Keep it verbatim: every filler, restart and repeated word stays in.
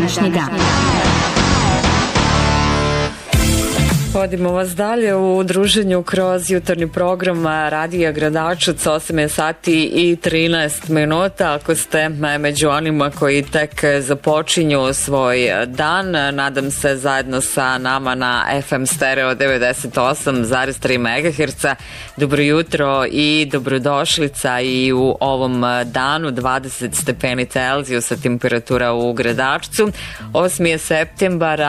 današnji dan. Vodimo vas dalje u druženju kroz jutarnji program Radija Gradačac, osam je sati i trinaest minuta. Ako ste među onima koji tek započinju svoj dan, nadam se zajedno sa nama na F M stereo devedeset osam zarez tri megaherca. Dobro jutro i dobrodošlica i u ovom danu, dvadeset stepeni Celzijusa temperatura u Gradačcu. osmi je septembar,